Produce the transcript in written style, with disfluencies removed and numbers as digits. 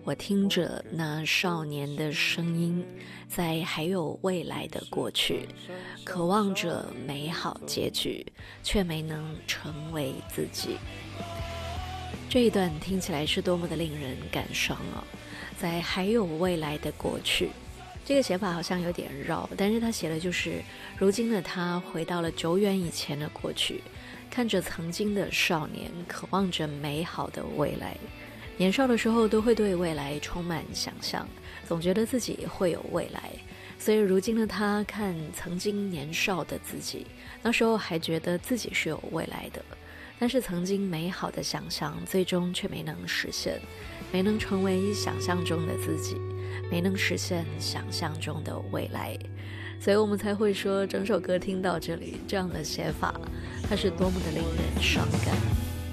我听着那少年的声音，在还有未来的过去，渴望着美好结局，却没能成为自己。这一段听起来是多么的令人感伤啊！在还有未来的过去，这个写法好像有点绕，但是他写的就是如今的他回到了久远以前的过去，看着曾经的少年，渴望着美好的未来。年少的时候都会对未来充满想象，总觉得自己会有未来，所以如今的他看曾经年少的自己，那时候还觉得自己是有未来的，但是曾经美好的想象最终却没能实现，没能成为想象中的自己，没能实现想象中的未来，所以我们才会说整首歌听到这里，这样的写法它是多么的令人伤感。